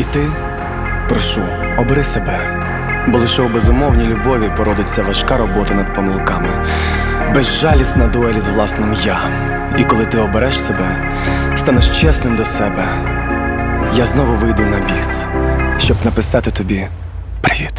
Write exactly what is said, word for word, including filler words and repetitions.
ти, прошу, обери себе, бо лише у безумовній любові породиться важка робота над помилками, безжалісна дуель з власним я. І коли ти обереш себе, станеш чесним до себе, я знову вийду на біс, щоб написати тобі